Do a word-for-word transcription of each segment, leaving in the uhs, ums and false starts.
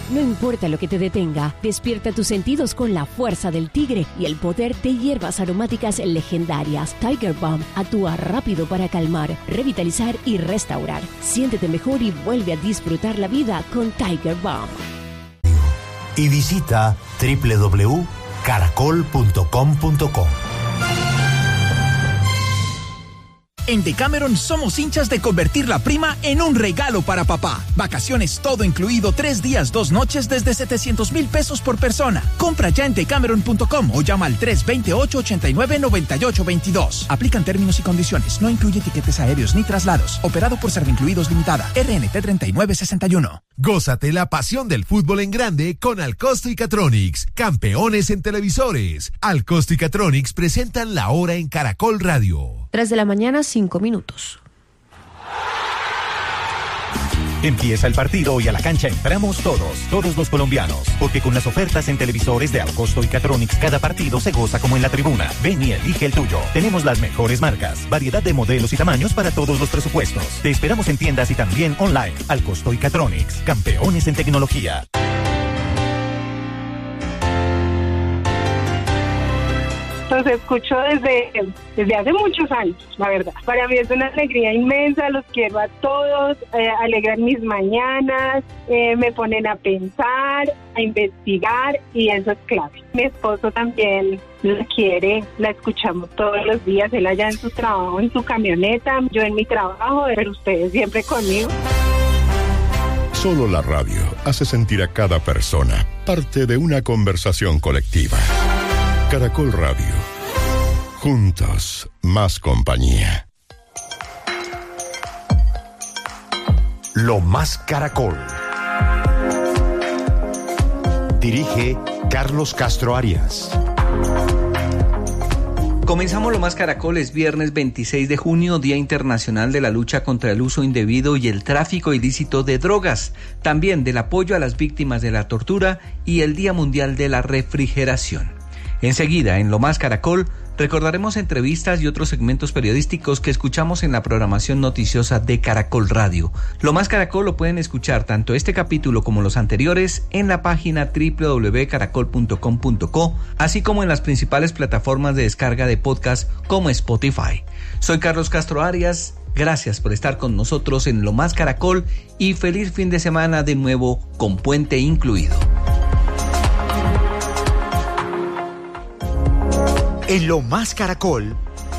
No importa lo que te detenga, despierta tus sentidos con la fuerza del tigre y el poder de hierbas aromáticas legendarias. Tiger Balm actúa rápido para calmar, revitalizar y restaurar. Siéntete mejor y vuelve a disfrutar la vida con Tiger Balm. Y visita doble u doble u doble u punto caracol punto com punto co. En Decameron somos hinchas de convertir la prima en un regalo para papá. Vacaciones todo incluido, tres días, dos noches desde setecientos mil pesos por persona. Compra ya en decameron punto com o llama al tres dos ocho, ocho nueve, nueve ocho dos dos. Aplican términos y condiciones. No incluye tiquetes aéreos ni traslados. Operado por Servincluidos Limitada. R N T treinta y nueve sesenta y uno. Gózate la pasión del fútbol en grande con Alcosto y Catronics, campeones en televisores. Alcosto y Catronics presentan La Hora en Caracol Radio. Tres de la mañana, cinco minutos. Empieza el partido y a la cancha entramos todos, todos los colombianos, porque con las ofertas en televisores de Alcosto y Catronics, cada partido se goza como en la tribuna. Ven y elige el tuyo. Tenemos las mejores marcas, variedad de modelos y tamaños para todos los presupuestos. Te esperamos en tiendas y también online. Alcosto y Catronics, campeones en tecnología. Los escucho desde, desde hace muchos años, la verdad. Para mí es una alegría inmensa, los quiero a todos, eh, alegran mis mañanas, eh, me ponen a pensar, a investigar y eso es clave. Mi esposo también la quiere, la escuchamos todos los días, él allá en su trabajo, en su camioneta, yo en mi trabajo, pero ustedes siempre conmigo. Solo la radio hace sentir a cada persona parte de una conversación colectiva. Caracol Radio. Juntos, más compañía. Lo Más Caracol. Dirige Carlos Castro Arias. Comenzamos Lo Más Caracol, es viernes veintiséis de junio, Día Internacional de la Lucha contra el Uso Indebido y el Tráfico Ilícito de Drogas, también del apoyo a las víctimas de la tortura y el Día Mundial de la Refrigeración. Enseguida, en Lo Más Caracol, recordaremos entrevistas y otros segmentos periodísticos que escuchamos en la programación noticiosa de Caracol Radio. Lo Más Caracol lo pueden escuchar tanto este capítulo como los anteriores en la página doble u doble u doble u punto caracol punto com punto co, así como en las principales plataformas de descarga de podcast como Spotify. Soy Carlos Castro Arias, gracias por estar con nosotros en Lo Más Caracol y feliz fin de semana de nuevo con puente incluido. En Lo Más Caracol,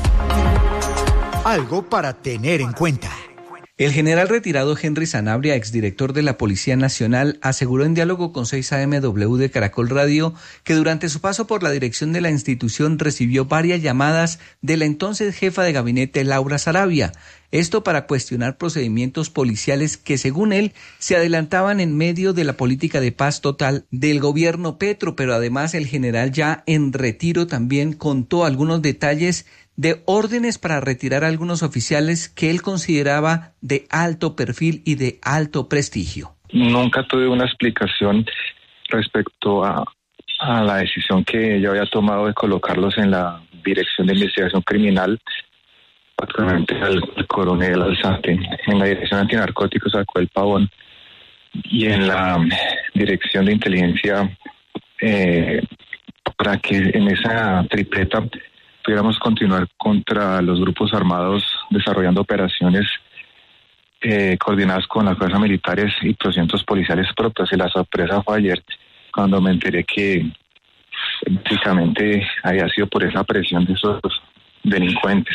algo para tener en cuenta. El general retirado Henry Sanabria, exdirector de la Policía Nacional, aseguró en diálogo con seis A M W de Caracol Radio que durante su paso por la dirección de la institución recibió varias llamadas de la entonces jefa de gabinete Laura Sarabia. Esto para cuestionar procedimientos policiales que, según él, se adelantaban en medio de la política de paz total del gobierno Petro, pero además el general ya en retiro también contó algunos detalles de órdenes para retirar a algunos oficiales que él consideraba de alto perfil y de alto prestigio. Nunca tuve una explicación respecto a, a la decisión que ella había tomado de colocarlos en la Dirección de Investigación Criminal, actualmente al, al coronel Alzate, en la Dirección Antinarcóticos sacó el Pavón y en la Dirección de Inteligencia eh, para que en esa tripleta pudiéramos continuar contra los grupos armados desarrollando operaciones eh, coordinadas con las fuerzas militares y procedimientos policiales propios. Y la sorpresa fue ayer cuando me enteré que básicamente había sido por esa presión de esos delincuentes.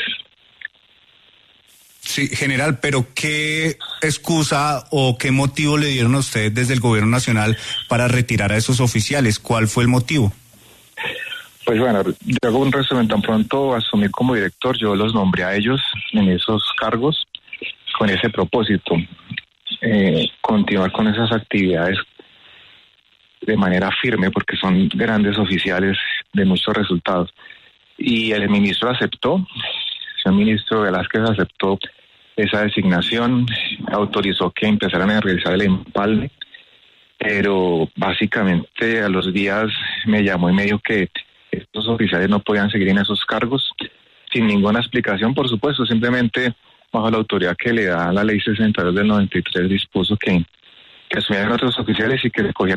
Sí, general, pero ¿qué excusa o qué motivo le dieron a usted desde el gobierno nacional para retirar a esos oficiales? ¿Cuál fue el motivo? Pues bueno, yo hago un resumen. Tan pronto asumí como director, yo los nombré a ellos en esos cargos con ese propósito, eh, continuar con esas actividades de manera firme porque son grandes oficiales de muchos resultados. Y el ministro aceptó, el señor ministro Velázquez aceptó esa designación, autorizó que empezaran a realizar el empalme, pero básicamente a los días me llamó y me dijo que estos oficiales no podían seguir en esos cargos sin ninguna explicación, por supuesto, simplemente bajo la autoridad que le da la ley sesenta y dos del noventa y tres dispuso que, que asumieran otros oficiales y que se cogieran